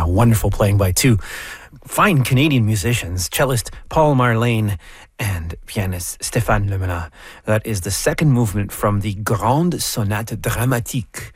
Wonderful playing by two fine Canadian musicians, cellist Paul Marlene and pianist Stéphane Lemelin. That is the second movement from the Grande Sonate Dramatique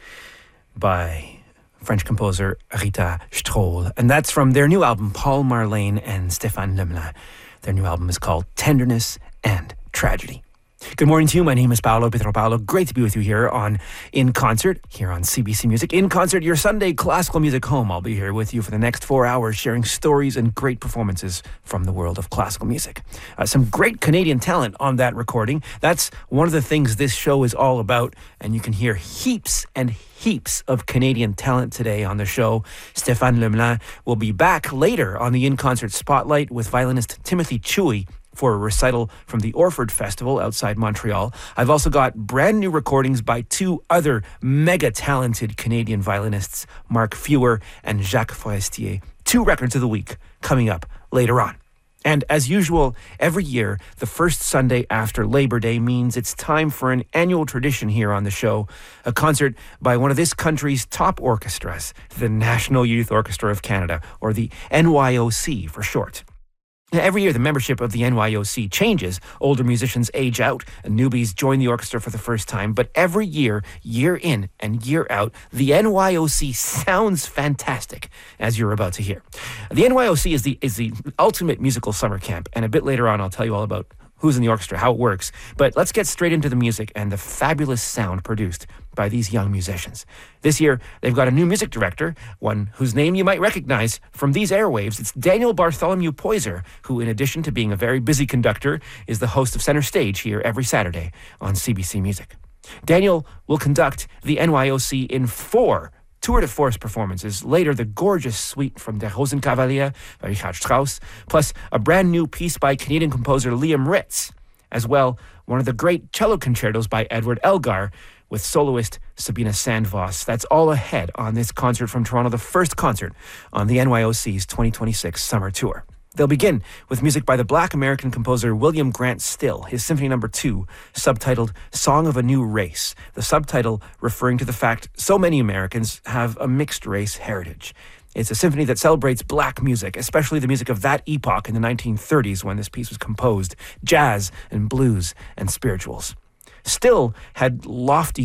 by French composer Rita Strohl. And that's from their new album, Paul Marlene and Stéphane Lemelin. Their new album is called Tenderness and Tragedy. Good morning to you. My name is Paolo Pietropalo. Great to be with you here on In Concert, here on CBC Music. In Concert, your Sunday classical music home. I'll be here with you for the next 4 hours, sharing stories and great performances from the world of classical music. Some great Canadian talent on that recording. That's one of the things this show is all about, and you can hear heaps and heaps of Canadian talent today on the show. Stéphane Lemelin will be back later on the In Concert Spotlight with violinist Timothy Chewy for a recital from the Orford Festival outside Montreal. I've also got brand new recordings by two other mega talented Canadian violinists, Mark Fewer and Jacques Forestier. 2 records of the week coming up later on. And as usual, every year, the first Sunday after Labor Day means it's time for an annual tradition here on the show, a concert by one of this country's top orchestras, the National Youth Orchestra of Canada, or the NYOC for short. Every year, the membership of the NYOC changes. Older musicians age out, and newbies join the orchestra for the first time. But every year, year in and year out, the NYOC sounds fantastic, as you're about to hear. The NYOC is the ultimate musical summer camp, and a bit later on, I'll tell you all about who's in the orchestra, how it works. But let's get straight into the music and the fabulous sound produced by these young musicians. This year, they've got a new music director, one whose name you might recognize from these airwaves. It's Daniel Bartholomew Poyser, who, in addition to being a very busy conductor, is the host of Center Stage here every Saturday on CBC Music. Daniel will conduct the NYOC in 4 tour de force performances. Later, the gorgeous suite from Der Rosenkavalier by Richard Strauss, plus a brand new piece by Canadian composer Liam Ritz. As well, one of the great cello concertos by Edward Elgar with soloist Sabina Sandvoss. That's all ahead on this concert from Toronto, the first concert on the NYOC's 2026 summer tour. They'll begin with music by the Black American composer William Grant Still, his Symphony No. 2, subtitled Song of a New Race, the subtitle referring to the fact so many Americans have a mixed-race heritage. It's a symphony that celebrates black music, especially the music of that epoch in the 1930s when this piece was composed, jazz and blues and spirituals. Still had lofty